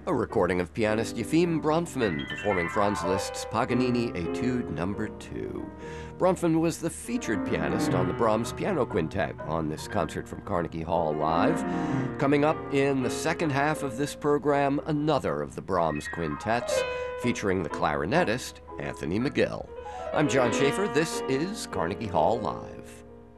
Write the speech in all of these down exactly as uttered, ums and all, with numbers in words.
A recording of pianist Yefim Bronfman performing Franz Liszt's Paganini Etude Number two. Bronfman was the featured pianist on the Brahms Piano Quintet on this concert from Carnegie Hall Live. Coming up in the second half of this program, another of the Brahms quintets featuring the clarinetist Anthony McGill. I'm John Schaefer. This is Carnegie Hall Live.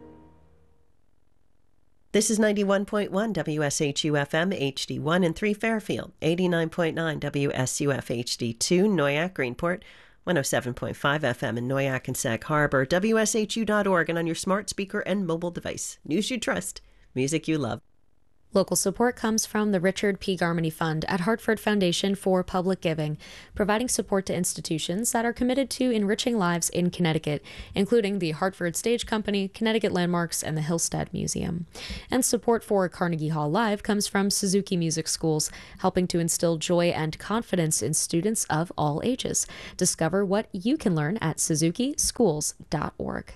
This is ninety-one point one W S H U F M H D one in three Fairfield, eighty-nine point nine W S U F H D two Noyak Greenport, one oh seven point five F M in Noyak and Sag Harbor, W S H U dot org, and on your smart speaker and mobile device. News you trust, music you love. Local support comes from the Richard P. Garmany Fund at Hartford Foundation for Public Giving, providing support to institutions that are committed to enriching lives in Connecticut, including the Hartford Stage Company, Connecticut Landmarks, and the Hillstead Museum. And support for Carnegie Hall Live comes from Suzuki Music Schools, helping to instill joy and confidence in students of all ages. Discover what you can learn at suzuki schools dot org.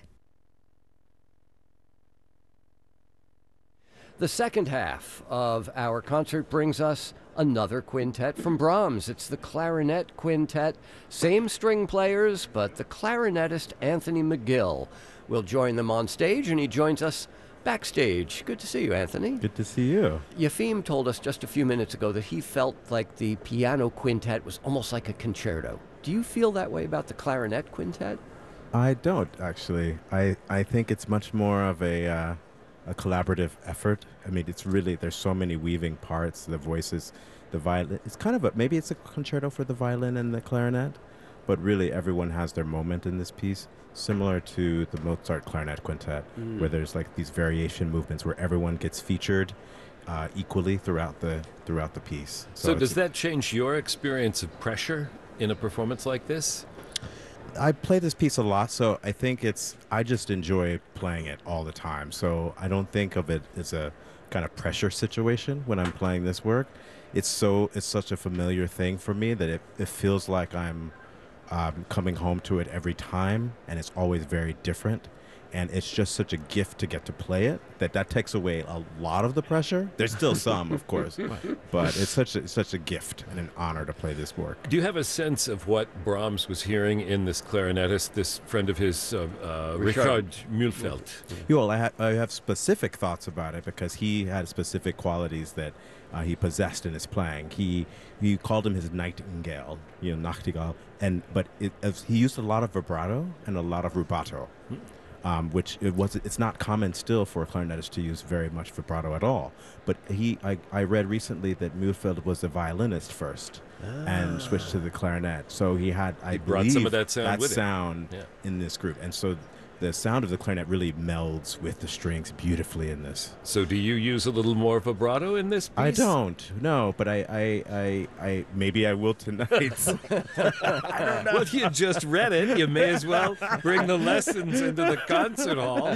The second half of our concert brings us another quintet from Brahms. It's the Clarinet Quintet. Same string players, but the clarinetist Anthony McGill will join them on stage, and he joins us backstage. Good to see you, Anthony. Good to see you. Yefim told us just a few minutes ago that he felt like the piano quintet was almost like a concerto. Do you feel that way about the clarinet quintet? I don't, actually. I, I think it's much more of a... Uh, a collaborative effort. I mean, it's really, there's so many weaving parts, the voices, the violin. It's kind of a, maybe it's a concerto for the violin and the clarinet, but really everyone has their moment in this piece, similar to the Mozart Clarinet Quintet, mm. where there's like these variation movements where everyone gets featured uh, equally throughout the throughout the piece. So, so does that change your experience of pressure in a performance like this? I play this piece a lot, so I think it's, I just enjoy playing it all the time. So I don't think of it as a kind of pressure situation when I'm playing this work. It's so, it's such a familiar thing for me that it, it feels like I'm um, coming home to it every time, and it's always very different. And it's just such a gift to get to play it that that takes away a lot of the pressure. There's still some, of course, but it's such a, it's such a gift and an honor to play this work. Do you have a sense of what Brahms was hearing in this clarinetist, this friend of his, uh, uh, Richard Mühlfeld? Yeah, well, I, ha- I have specific thoughts about it because he had specific qualities that uh, he possessed in his playing. He he called him his nightingale, you know, Nachtigall, and but it, as he used a lot of vibrato and a lot of rubato. Hmm. Um, which it was, it's not common still for a clarinetist to use very much vibrato at all. But he, I, I read recently that Mühlfeld was a violinist first ah. and switched to the clarinet. So he had, I he brought believe, some of that sound, that with sound yeah. in this group. And so the sound of the clarinet really melds with the strings beautifully in this. So do you use a little more vibrato in this piece? I don't, no, but I, I, I, I maybe I will tonight. I don't know. Well, you just read it. You may as well bring the lessons into the concert hall.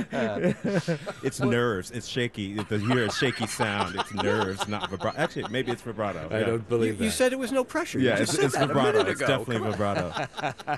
It's nerves. It's shaky. You hear a shaky sound. It's nerves, not vibrato. Actually, maybe it's vibrato. I yeah. don't believe you, that. You said it was no pressure. Yeah, you it's, it's vibrato. It's ago. definitely vibrato.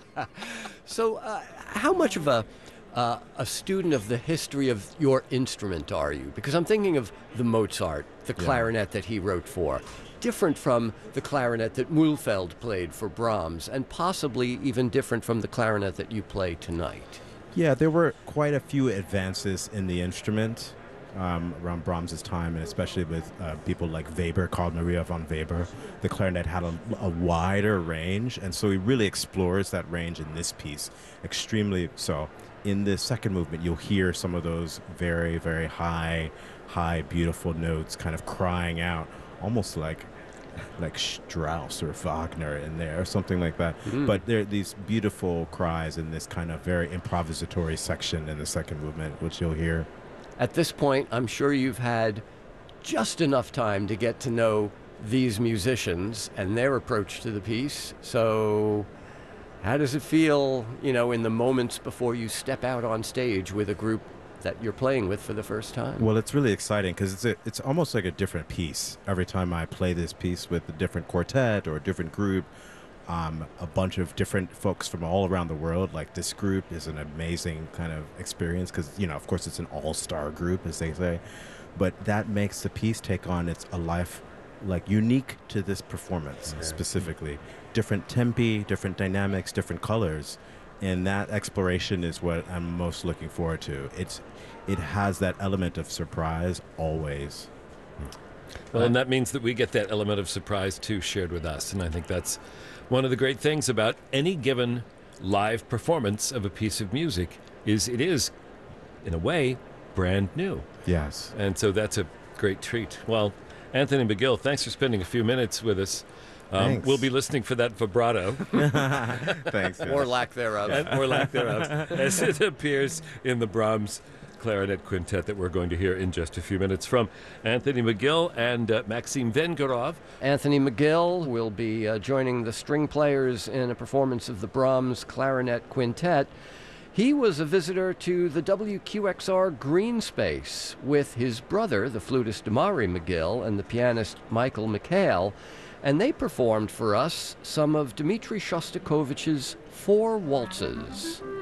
So uh, how much of a uh, a student of the history of your instrument are you? Because I'm thinking of the Mozart, the clarinet yeah. that he wrote for, different from the clarinet that Mühlfeld played for Brahms, and possibly even different from the clarinet that you play tonight. Yeah, there were quite a few advances in the instrument um, around Brahms's time, and especially with uh, people like Weber, Carl Maria von Weber. The clarinet had a, a wider range, and so he really explores that range in this piece, extremely so. In the second movement, you'll hear some of those very, very high, high, beautiful notes kind of crying out, almost like like Strauss or Wagner in there or something like that. Mm. But there are these beautiful cries in this kind of very improvisatory section in the second movement, which you'll hear. At this point, I'm sure you've had just enough time to get to know these musicians and their approach to the piece. So how does it feel, you know, in the moments before you step out on stage with a group that you're playing with for the first time? Well, it's really exciting because it's a, it's almost like a different piece. Every time I play this piece with a different quartet or a different group, um, a bunch of different folks from all around the world, like this group is an amazing kind of experience because, you know, of course it's an all-star group, as they say, but that makes the piece take on its a life like unique to this performance specifically. Different tempi, different dynamics, different colors. And that exploration is what I'm most looking forward to. It's, it has that element of surprise always. Well, and that means that we get that element of surprise, too, shared with us. And I think that's one of the great things about any given live performance of a piece of music is it is, in a way, brand new. Yes. And so that's a great treat. Well, Anthony McGill, thanks for spending a few minutes with us. Um, Thanks. We'll be listening for that vibrato. Thanks. Or lack thereof. and, or lack thereof, as it appears in the Brahms Clarinet Quintet that we're going to hear in just a few minutes from Anthony McGill and uh, Maxim Vengerov. Anthony McGill will be uh, joining the string players in a performance of the Brahms Clarinet Quintet. He was a visitor to the W Q X R Green Space with his brother, the flutist Damari McGill, and the pianist Michael McHale, and they performed for us some of Dmitri Shostakovich's Four Waltzes.